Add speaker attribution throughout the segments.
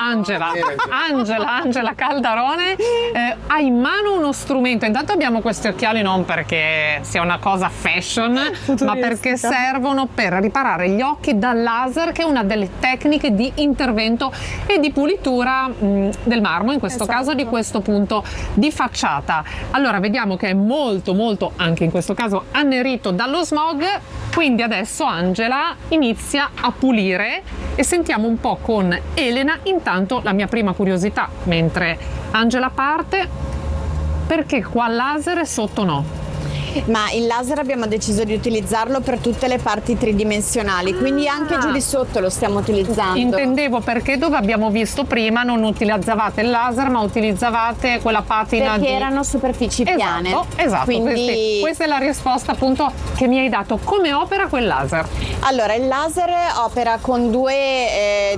Speaker 1: Angela Caldarone ha in mano uno strumento. Intanto abbiamo questi occhiali non perché sia una cosa fashion, ma perché servono per riparare gli occhi dal laser, che è una delle tecniche di intervento e di pulitura del marmo, in questo caso di questo punto di facciata. Allora vediamo che è molto anche in questo caso annerito dallo smog, quindi adesso Angela inizia a pulire e sentiamo un po' con Elena. Intanto la mia prima curiosità mentre Angela parte: perché qua laser e sotto no?
Speaker 2: Ma il laser abbiamo deciso di utilizzarlo per tutte le parti tridimensionali, quindi anche giù di sotto lo stiamo utilizzando.
Speaker 1: Intendevo perché dove abbiamo visto prima non utilizzavate il laser ma utilizzavate quella patina
Speaker 2: perché erano superfici piane.
Speaker 1: Esatto,
Speaker 2: quindi
Speaker 1: questa è la risposta appunto che mi hai dato. Come opera quel laser?
Speaker 2: Allora, il laser opera con due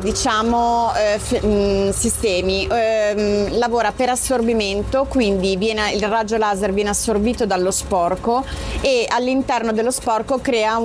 Speaker 2: sistemi. Lavora per assorbimento, quindi il raggio laser viene assorbito dallo sporco e all'interno dello sporco crea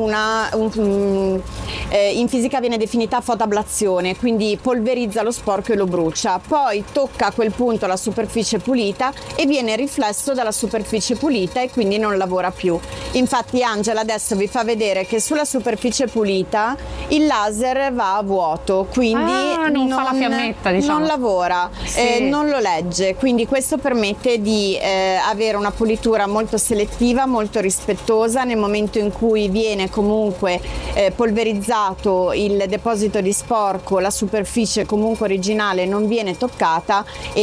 Speaker 2: in fisica viene definita fotoablazione, quindi polverizza lo sporco e lo brucia, poi tocca a quel punto la superficie pulita e viene riflesso dalla superficie pulita e quindi non lavora più. Infatti Angela adesso vi fa vedere che sulla superficie pulita il laser va a vuoto, quindi
Speaker 1: non fa la fiammetta, diciamo.
Speaker 2: Non lavora, non lo legge, quindi questo permette di avere una pulitura molto selettiva, molto rispettosa. Nel momento in cui viene comunque polverizzato il deposito di sporco, la superficie comunque originale non viene toccata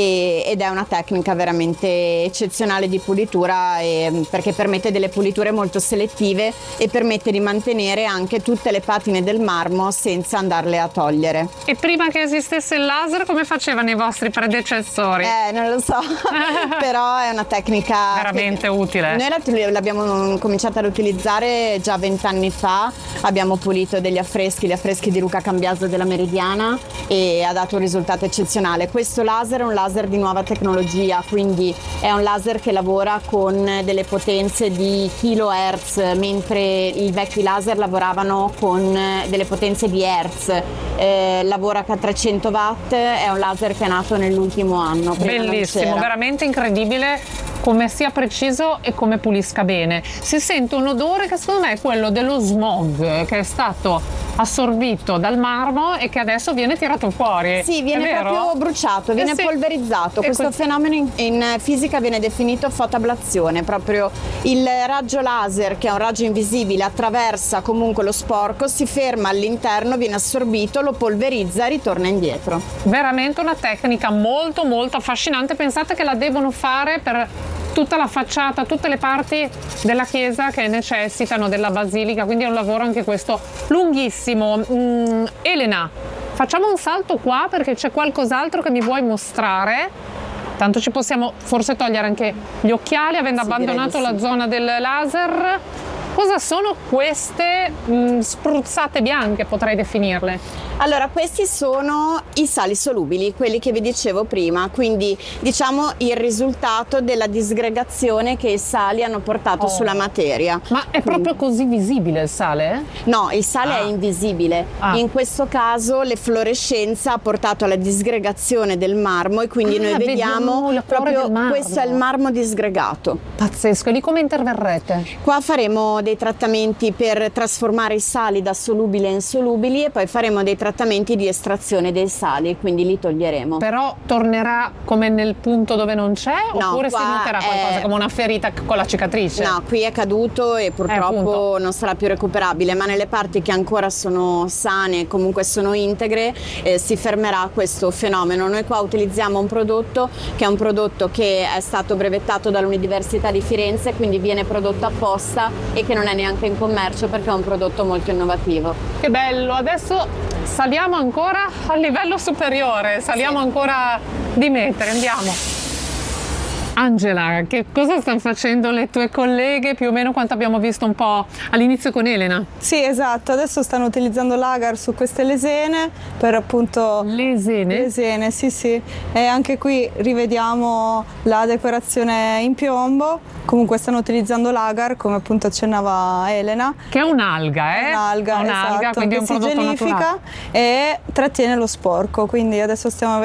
Speaker 2: ed è una tecnica veramente eccezionale di pulitura, perché permette delle puliture molto selettive e permette di mantenere anche tutte le patine del marmo senza andarle a togliere.
Speaker 1: E prima che esistesse il laser come facevano i vostri predecessori?
Speaker 2: Non lo so, però è una tecnica
Speaker 1: veramente utile.
Speaker 2: Noi l'abbiamo cominciata ad utilizzare già 20 anni fa, abbiamo pulito gli affreschi di Luca Cambiaso della Meridiana e ha dato un risultato eccezionale. Questo laser è un laser di nuova tecnologia, quindi è un laser che lavora con delle potenze di kilohertz, mentre i vecchi laser lavoravano con delle potenze di hertz. Lavora a 300 watt, è un laser che è nato nell'ultimo anno.
Speaker 1: Bellissimo, veramente incredibile come sia preciso e come pulisca bene. Si sente un odore che secondo me è quello dello smog che è stato assorbito dal marmo e che adesso viene tirato fuori.
Speaker 2: Sì, viene proprio bruciato, viene polverizzato. Questo fenomeno in fisica viene definito fotoablazione, proprio il raggio laser, che è un raggio invisibile, attraversa comunque lo sporco, si ferma all'interno, viene assorbito, lo polverizza e ritorna indietro.
Speaker 1: Veramente una tecnica molto affascinante. Pensate che la devono fare per tutta la facciata, tutte le parti della chiesa che necessitano della basilica, quindi è un lavoro anche questo lunghissimo. Elena, facciamo un salto qua perché c'è qualcos'altro che mi vuoi mostrare. Tanto ci possiamo forse togliere anche gli occhiali avendo abbandonato la zona del laser. Cosa sono queste spruzzate bianche, potrei definirle?
Speaker 2: Allora, questi sono i sali solubili, quelli che vi dicevo prima, quindi diciamo il risultato della disgregazione che i sali hanno portato sulla materia.
Speaker 1: Ma è proprio così visibile il sale?
Speaker 2: No, il sale è invisibile. In questo caso l'efflorescenza ha portato alla disgregazione del marmo e quindi noi vediamo proprio questo è il marmo disgregato.
Speaker 1: Pazzesco, e lì come interverrete?
Speaker 2: Qua faremo dei trattamenti per trasformare i sali da solubili a insolubili e poi faremo dei trattamenti di estrazione dei sali, quindi li toglieremo.
Speaker 1: Però tornerà come nel punto dove non c'è?
Speaker 2: No,
Speaker 1: oppure si noterà qualcosa come una ferita con la cicatrice?
Speaker 2: No, qui è caduto e purtroppo non sarà più recuperabile, ma nelle parti che ancora sono sane, comunque sono integre, si fermerà questo fenomeno. Noi qua utilizziamo un prodotto che è stato brevettato dall'Università di Firenze, quindi viene prodotto apposta e che non è neanche in commercio perché è un prodotto molto innovativo.
Speaker 1: Che bello! Adesso saliamo ancora al livello superiore, saliamo ancora di metri, andiamo. Angela, che cosa stanno facendo le tue colleghe? Più o meno quanto abbiamo visto un po' all'inizio con Elena?
Speaker 3: Sì, esatto, adesso stanno utilizzando l'agar su queste lesene per appunto...
Speaker 1: Lesene?
Speaker 3: Lesene, sì. E anche qui rivediamo la decorazione in piombo. Comunque stanno utilizzando l'agar, come appunto accennava Elena.
Speaker 1: Che è un'alga, eh?
Speaker 3: Un'alga, esatto,
Speaker 1: quindi è un prodotto naturale.
Speaker 3: E trattiene lo sporco, quindi adesso stiamo